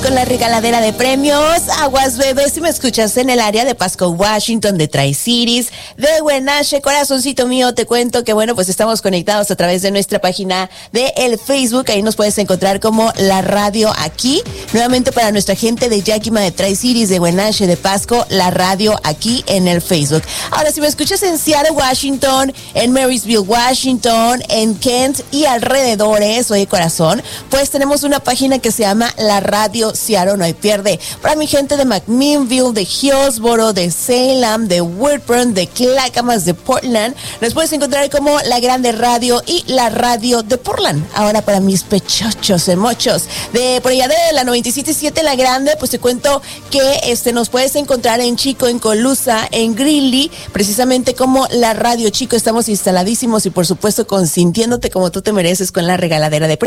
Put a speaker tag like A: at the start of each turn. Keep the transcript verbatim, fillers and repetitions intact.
A: con la regaladera de premios. Aguas, bebé, si me escuchas en el área de Pasco, Washington, de Tri-Cities, de Wenatchee, corazoncito mío, te cuento que, bueno, pues estamos conectados a través de nuestra página de el Facebook. Ahí nos puedes encontrar como La Radio Aquí. Nuevamente para nuestra gente de Yakima, de Tri-Cities, de Wenatchee, de Pasco, La Radio Aquí en el Facebook. Ahora, si me escuchas en Seattle, Washington, en Marysville, Washington, en Kent y alrededores, oye, corazón, pues tenemos una página que se llama La Radio Seattle, no hay pierde. Para mi gente de McMinnville, de Hillsboro, de Salem, de Woodburn, de Clackamas, de Portland, nos puedes encontrar como La Grande Radio y La Radio de Portland. Ahora para mis pechochos y mochos de por allá de la noventa y siete punto siete La Grande, pues te cuento que este nos puedes encontrar en Chico, en Colusa, en Greeley, precisamente como La Radio Chico. Estamos instaladísimos y por supuesto consintiéndote como tú te mereces con la regaladera de premios.